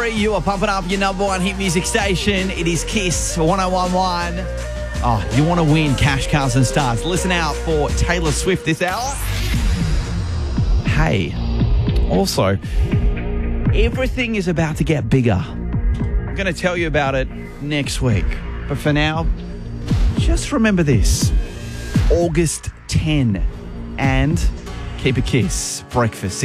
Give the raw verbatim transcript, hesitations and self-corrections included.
three, you are pumping up your number one hit music station. It is Kiss one oh one point one. Oh, you want to win cash, cars and stars. Listen out for Taylor Swift this hour. Hey, also, everything is about to get bigger. I'm going to tell you about it next week. But for now, just remember this. August tenth and keep a kiss. Breakfast.